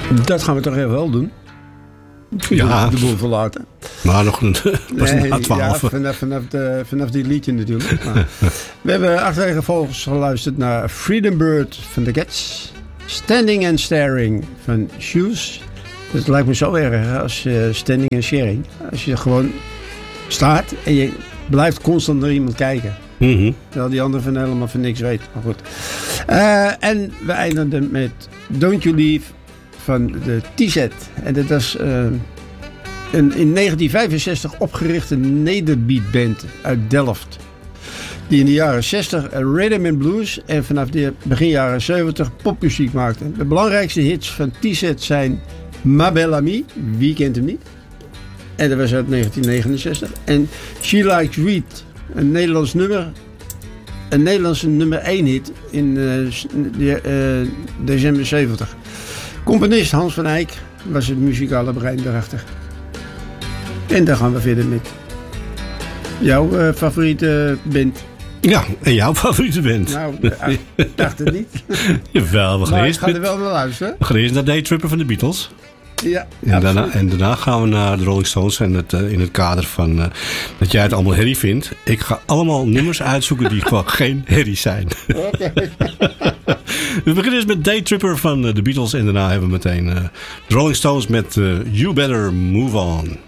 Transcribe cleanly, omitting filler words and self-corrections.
Dat gaan we toch even wel doen. Ja. De boel verlaten. Maar nog pas na 12. Ja, vanaf die liedje natuurlijk. Maar we hebben achtereenvolgens geluisterd naar Freedom Bird van The Cats. Standing and Staring van Shoes. Dat lijkt me zo erg hè, als standing and sharing. Als je gewoon staat en je blijft constant naar iemand kijken. Mm-hmm. Terwijl die ander helemaal van niks weet. Maar goed. En we eindigden met Don't You Leave van de T-Set. En dat was een in 1965 opgerichte nederbeatband uit Delft. Die in de jaren 60 rhythm and blues en vanaf de begin jaren 70 popmuziek maakte. De belangrijkste hits van T-Set zijn Ma Belle Amie, wie kent hem niet? En dat was uit 1969. En She Likes Reed, een Nederlands nummer. Een Nederlandse nummer 1 hit in december 70. Componist Hans van Eyck was het muzikale brein daarachter. En dan gaan we verder met jouw favoriete band. Ja, en jouw favoriete band? Nou, ik dacht het niet. Jawel, we gaan eerst er wel naar luisteren. We gaan eerst naar Day Tripper van de Beatles. Ja, en daarna gaan we naar de Rolling Stones. En in het kader van dat jij het allemaal herrie vindt. Ik ga allemaal nummers uitzoeken die gewoon geen herrie zijn. Okay. We beginnen eens met Day Tripper van de Beatles. En daarna hebben we meteen de Rolling Stones met You Better Move On.